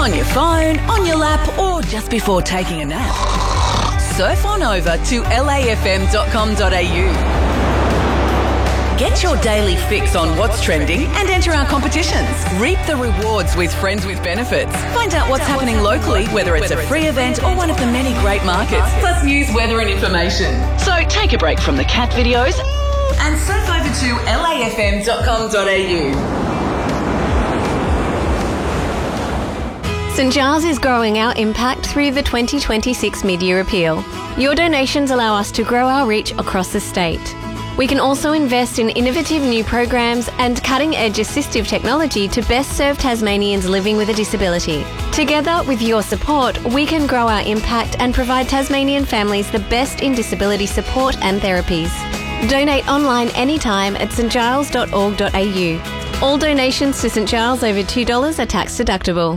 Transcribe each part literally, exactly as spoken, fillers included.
On your phone, on your lap, or just before taking a nap. Surf on over to L A F M dot com dot A U. Get your daily fix on what's trending and enter our competitions. Reap the rewards with Friends with Benefits. Find out what's happening locally, whether it's a free event or one of the many great markets, plus news, weather and information. So take a break from the cat videos and surf over to L A F M dot com dot A U. St Giles is growing our impact through the twenty twenty-six Mid-Year Appeal. Your donations allow us to grow our reach across the state. We can also invest in innovative new programs and cutting-edge assistive technology to best serve Tasmanians living with a disability. Together, with your support, we can grow our impact and provide Tasmanian families the best in disability support and therapies. Donate online anytime at st giles dot org dot A U. All donations to St Giles over two dollars are tax deductible.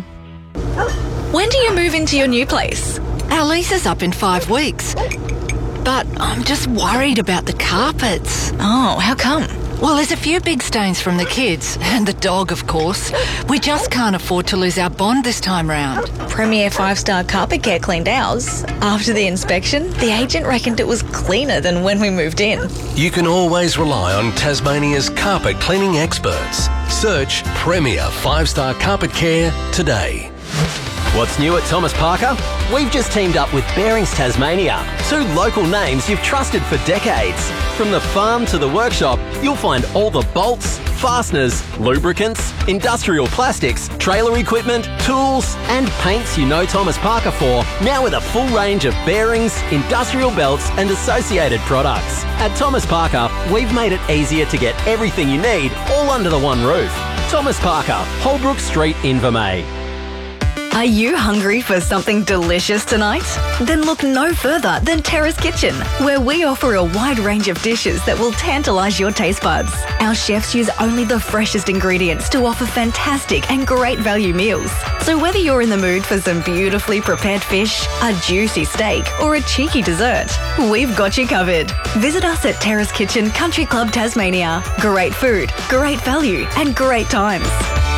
When do you move into your new place? Our lease is up in five weeks. But I'm just worried about the carpets. Oh, how come? Well, there's a few big stains from the kids, and the dog, of course. We just can't afford to lose our bond this time round. Premier five-star Carpet Care cleaned ours. After the inspection, the agent reckoned it was cleaner than when we moved in. You can always rely on Tasmania's carpet cleaning experts. Search Premier five-star Carpet Care today. What's new at Thomas Parker? We've just teamed up with Bearings Tasmania, two local names you've trusted for decades. From the farm to the workshop, you'll find all the bolts, fasteners, lubricants, industrial plastics, trailer equipment, tools and paints you know Thomas Parker for, now with a full range of bearings, industrial belts and associated products. At Thomas Parker, we've made it easier to get everything you need all under the one roof. Thomas Parker, Holbrook Street, Invermay. Are you hungry for something delicious tonight? Then look no further than Terrace Kitchen, where we offer a wide range of dishes that will tantalise your taste buds. Our chefs use only the freshest ingredients to offer fantastic and great value meals. So whether you're in the mood for some beautifully prepared fish, a juicy steak, or a cheeky dessert, we've got you covered. Visit us at Terrace Kitchen Country Club Tasmania. Great food, great value, and great times.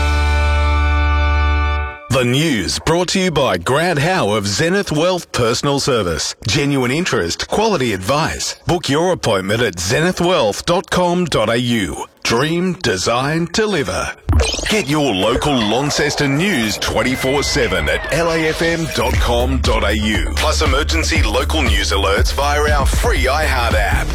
The news brought to you by Grant Howe of Zenith Wealth Personal Service. Genuine interest, quality advice. Book your appointment at zenith wealth dot com dot A U. Dream, design, deliver. Get your local Launceston news twenty-four seven at L A F M dot com dot A U. Plus emergency local news alerts via our free iHeart app.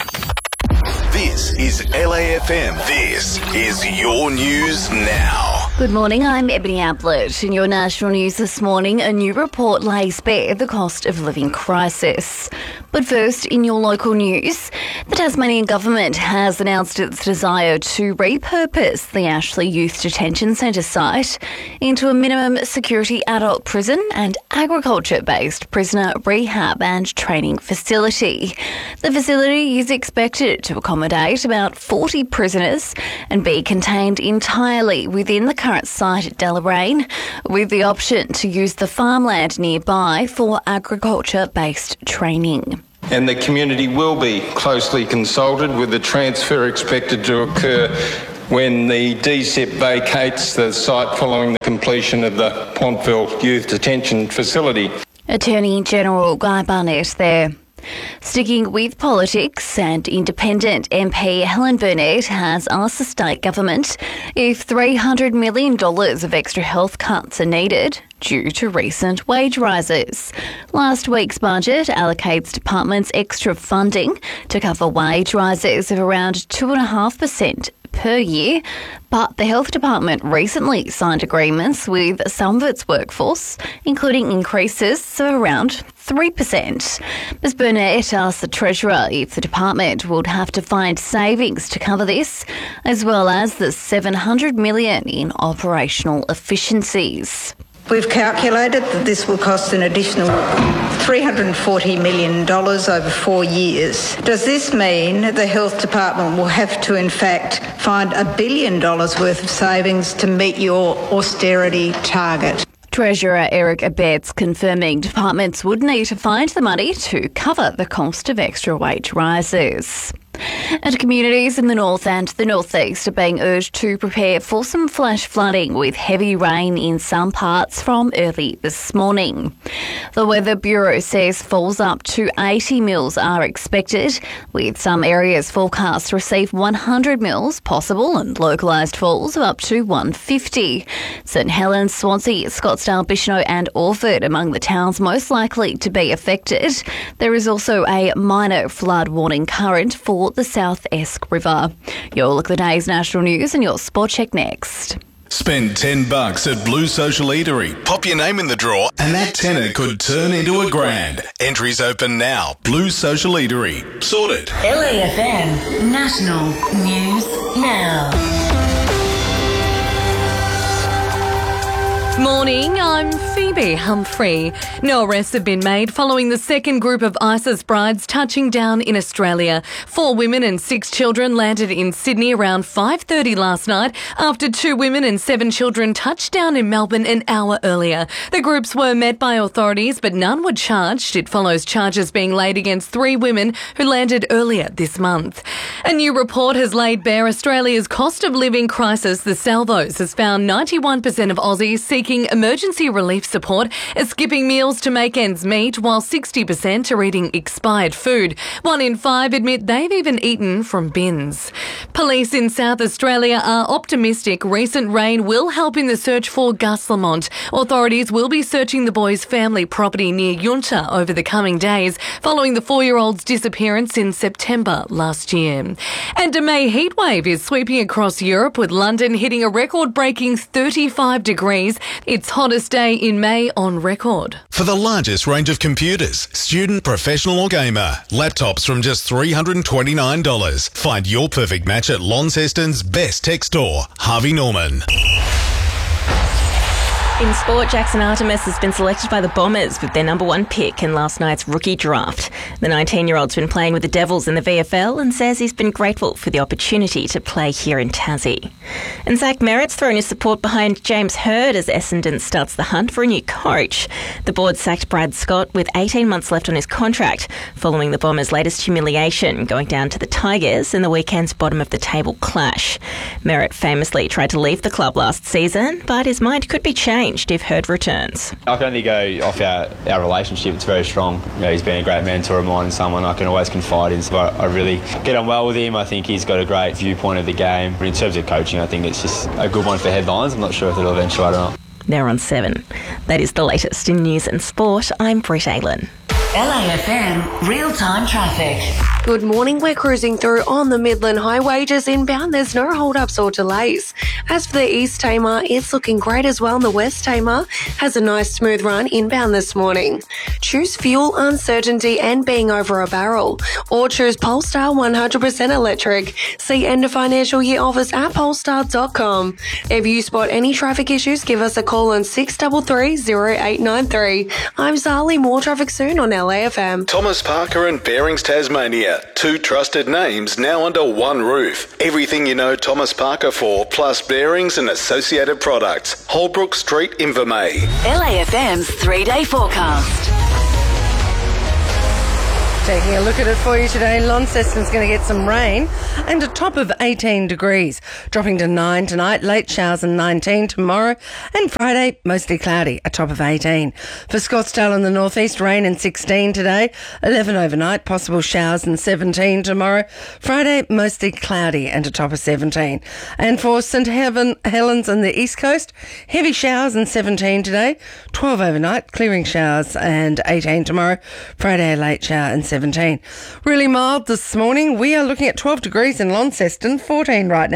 This is L A F M. This is your news now. Good morning, I'm Ebony Ablett. In your national news this morning, a new report lays bare the cost of living crisis. But first, in your local news, the Tasmanian Government has announced its desire to repurpose the Ashley Youth Detention Centre site into a minimum security adult prison and agriculture-based prisoner rehab and training facility. The facility is expected to accommodate about forty prisoners and be contained entirely within the current site at Deloraine, with the option to use the farmland nearby for agriculture-based training. And the community will be closely consulted, with the transfer expected to occur when the D C E P vacates the site following the completion of the Pontville Youth Detention Facility. Attorney General Guy Barnett there. Sticking with politics, and independent M P Helen Burnett has asked the state government if three hundred million dollars of extra health cuts are needed due to recent wage rises. Last week's budget allocates departments extra funding to cover wage rises of around two point five percent per year, but the Health Department recently signed agreements with some of its workforce, including increases of around three percent. Miz Burnett asked the Treasurer if the department would have to find savings to cover this, as well as the seven hundred million dollars in operational efficiencies. We've calculated that this will cost an additional three hundred forty million dollars over four years. Does this mean the Health Department will have to, in fact, find a billion dollars worth of savings to meet your austerity target? Treasurer Eric Abetz confirming departments would need to find the money to cover the cost of extra wage rises. And communities in the north and the northeast are being urged to prepare for some flash flooding with heavy rain in some parts from early this morning. The Weather Bureau says falls up to eighty mils are expected, with some areas forecast to receive one hundred mils possible and localised falls of up to one hundred fifty. St Helens, Swansea, Scottsdale, Bicheno and Orford among the towns most likely to be affected. There is also a minor flood warning current for the South Esk River. You'll look at the day's national news and your sport check next. Spend ten bucks at Blue Social Eatery. Pop your name in the draw and that tenner could turn into a grand. Entries open now. Blue Social Eatery. Sorted. L A F M National News Now. Morning, I'm Phoebe Humphrey. No arrests have been made following the second group of ISIS brides touching down in Australia. Four women and six children landed in Sydney around five thirty last night after two women and seven children touched down in Melbourne an hour earlier. The groups were met by authorities, but none were charged. It follows charges being laid against three women who landed earlier this month. A new report has laid bare Australia's cost of living crisis. The Salvos has found ninety-one percent of Aussies seeking emergency relief support are skipping meals to make ends meet, while sixty percent are eating expired food. One in five admit they've even eaten from bins. Police in South Australia are optimistic recent rain will help in the search for Gus Lamont. Authorities will be searching the boy's family property near Yunta over the coming days, following the four-year-old's disappearance in September last year. And a May heatwave is sweeping across Europe, with London hitting a record-breaking thirty-five degrees. Its hottest day in May on record. For the largest range of computers, student, professional or gamer, laptops from just three hundred twenty-nine dollars. Find your perfect match at Launceston's best tech store, Harvey Norman. In sport, Jackson Artemis has been selected by the Bombers with their number one pick in last night's rookie draft. The nineteen-year-old's been playing with the Devils in the V F L and says he's been grateful for the opportunity to play here in Tassie. And Zach Merritt's thrown his support behind James Hird as Essendon starts the hunt for a new coach. The board sacked Brad Scott with eighteen months left on his contract, following the Bombers' latest humiliation, going down to the Tigers in the weekend's bottom-of-the-table clash. Merritt famously tried to leave the club last season, but his mind could be changed if Hird returns. I can only go off our, our relationship. It's very strong. You know, he's been a great mentor of mine and someone I can always confide in. So I, I really get on well with him. I think he's got a great viewpoint of the game. But in terms of coaching, I think it's just a good one for headlines. I'm not sure if it'll eventuate or not. They're on seven. That is the latest in news and sport. I'm Britt Aylin. L A F M real-time traffic. Good morning. We're cruising through on the Midland Highway. Just inbound, there's no hold-ups or delays. As for the East Tamar, it's looking great as well. And the West Tamar has a nice smooth run inbound this morning. Choose fuel, uncertainty and being over a barrel. Or choose Polestar one hundred percent electric. See end of financial year offers at polestar dot com. If you spot any traffic issues, give us a call on six three three, zero eight nine three. I'm Zali. More traffic soon on L A F M. Thomas Parker and Bearings Tasmania. Two trusted names now under one roof. Everything you know Thomas Parker for, plus bearings and associated products. Holbrook Street, Invermay. L A F M's three-day forecast. Taking a look at it for you today, Launceston's going to get some rain and a top of eighteen degrees, dropping to nine tonight, late showers and nineteen tomorrow, and Friday mostly cloudy, a top of eighteen. For Scottsdale in the northeast, rain and sixteen today, eleven overnight, possible showers and seventeen tomorrow, Friday mostly cloudy and a top of seventeen. And for St Helens on the east coast, heavy showers and seventeen today, twelve overnight, clearing showers and eighteen tomorrow, Friday a late shower and seventeen. Really mild this morning. We are looking at twelve degrees in Launceston, fourteen right now.